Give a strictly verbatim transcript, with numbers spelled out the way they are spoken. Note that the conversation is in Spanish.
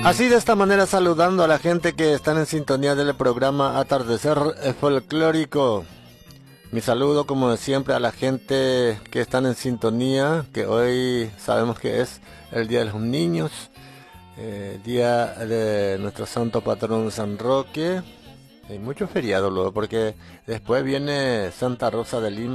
Así de esta manera saludando a la gente que están en sintonía del programa Atardecer Folclórico. Mi saludo como de siempre a la gente que están en sintonía, que hoy sabemos que es el Día de los Niños, eh, Día de nuestro santo patrón San Roque. Hay muchos feriados luego porque después viene Santa Rosa de Lima.